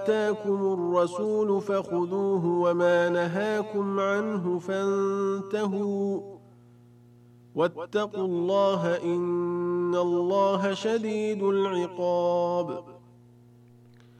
آتاكم الرسول فخذوه وما نهاكم عنه فانتهوا واتقوا الله إن الله شديد العقاب.